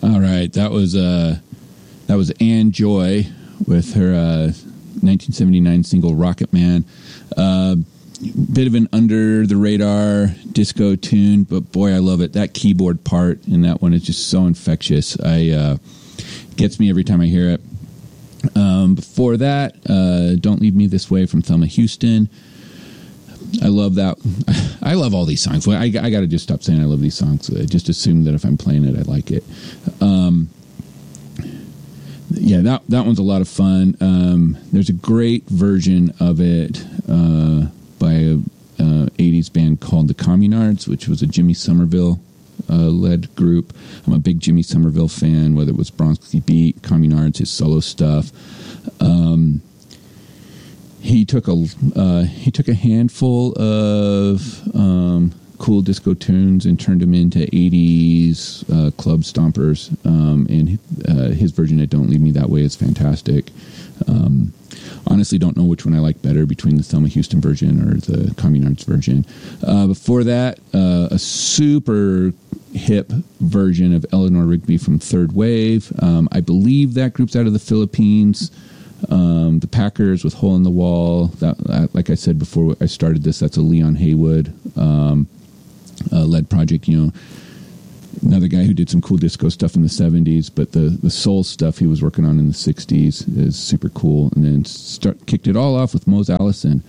All right, that was Ann Joy with her 1979 single "Rocket Man." Bit of an under the radar disco tune, but boy, I love it. That keyboard part in that one is just so infectious. Gets me every time I hear it. Before that, "Don't Leave Me This Way" from Thelma Houston. I love that. I love all these songs. I got to just stop saying I love these songs. I just assume that if I'm playing it, I like it. Yeah, that one's a lot of fun. There's a great version of it by a 80s band called the Communards, which was a Jimmy Somerville led group. I'm a big Jimmy Somerville fan, whether it was Bronski Beat, Communards, his solo stuff. He took a handful of cool disco tunes and turned them into 80s club stompers. And his version of "Don't Leave Me That Way" is fantastic. Honestly, don't know which one I like better between the Thelma Houston version or the Communards version. Before that, a super hip version of Eleanor Rigby from Third Wave. I believe that group's out of the Philippines. The Packers with "Hole in the Wall." That, like I said before I started this, that's a Leon Haywood led project. Another guy who did some cool disco stuff in the 70s, but the soul stuff he was working on in the 60s is super cool. And then kicked it all off with Mose Allison.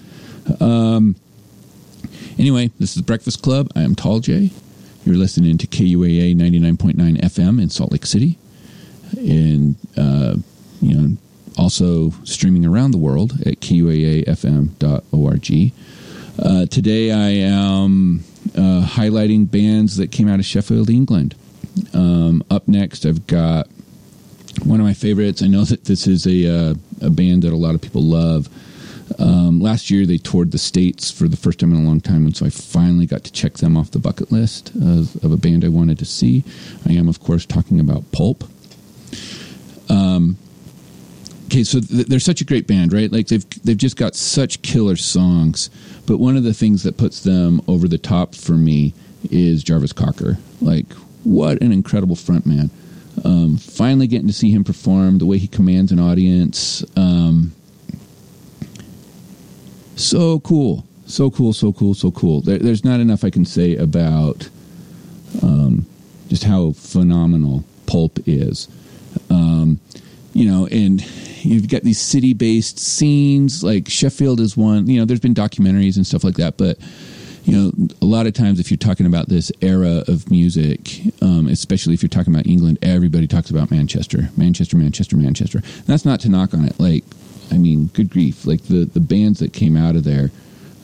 Anyway, this is Breakfast Club. I am Tall J. You're listening to KUAA 99.9 FM in Salt Lake City. And, also streaming around the world at KUAAFM.org. Today I am highlighting bands that came out of Sheffield, England. Up next, I've got one of my favorites. I know that this is a band that a lot of people love. Last year, they toured the States for the first time in a long time, and so I finally got to check them off the bucket list of a band I wanted to see. I am, of course, talking about Pulp. Okay, so they're such a great band, right? Like they've just got such killer songs. But one of the things that puts them over the top for me is Jarvis Cocker. Like, what an incredible frontman. Finally getting to see him perform, the way he commands an audience. So cool. So cool, so cool, so cool. There's not enough I can say about just how phenomenal Pulp is. And you've got these city-based scenes, like Sheffield is one. There's been documentaries and stuff like that, but a lot of times if you're talking about this era of music, especially if you're talking about England, everybody talks about Manchester. And that's not to knock on it. Like, I mean, good grief. Like the bands that came out of there,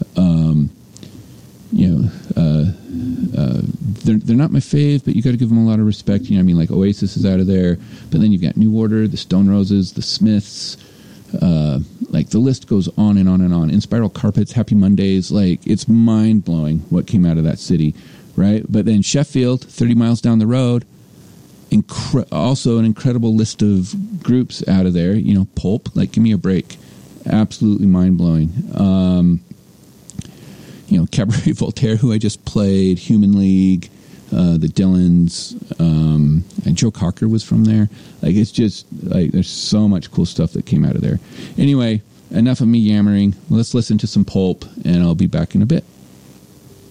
they're not my fave, but you got to give them a lot of respect. Like Oasis is out of there, but then you've got New Order, the Stone Roses, the Smiths. Like the list goes on and on and on. In Spiral Carpets, Happy Mondays. Like, it's mind blowing what came out of that city, right? But then Sheffield, 30 miles down the road, also an incredible list of groups out of there. Pulp. Like, give me a break. Absolutely mind blowing. Cabaret Voltaire, who I just played, Human League, the Dylans, and Joe Cocker was from there. Like, it's just, like, there's so much cool stuff that came out of there. Anyway, enough of me yammering. Let's listen to some Pulp, and I'll be back in a bit.